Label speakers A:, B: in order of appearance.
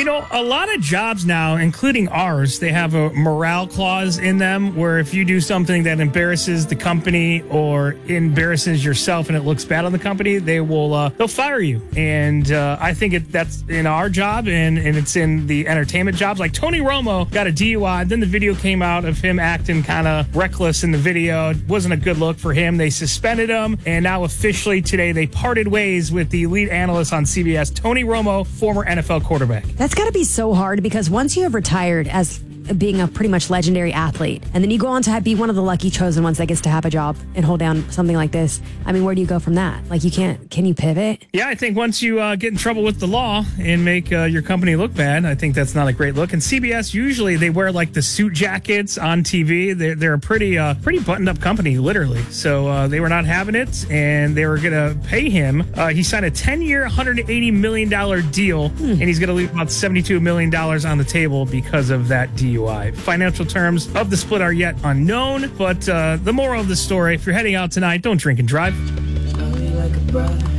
A: A lot of jobs now, including ours, they have a morale clause in them where if you do something that embarrasses the company or embarrasses yourself and it looks bad on the company, they'll fire you. And I think that's in our job and it's in the entertainment jobs. Like Tony Romo got a DUI. Then the video came out of him acting kind of reckless in the video. It wasn't a good look for him. They suspended him. And now officially today, they parted ways with the lead analyst on CBS, Tony Romo, former NFL quarterback.
B: That's got to be so hard because once you have retired as being a pretty much legendary athlete, and then you go on to be one of the lucky chosen ones that gets to have a job and hold down something like this. I mean, where do you go from that? Like, can you pivot? Yeah,
A: I think once you get in trouble with the law and make your company look bad, I think that's not a great look. And CBS, usually they wear like the suit jackets on TV. They're a pretty buttoned up company, literally. So they were not having it, and they were going to pay him. He signed a 10-year, $180 million deal, and he's going to leave about $72 million on the table because of that deal. Financial terms of the split are yet unknown, but the moral of the story, if you're heading out tonight, don't drink and drive.